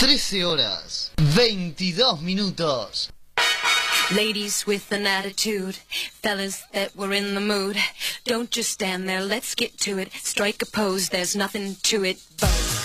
13 horas, 22 minutos. Ladies with an attitude, fellas that were in the mood. Don't just stand there, let's get to it. Strike a pose, there's nothing to it but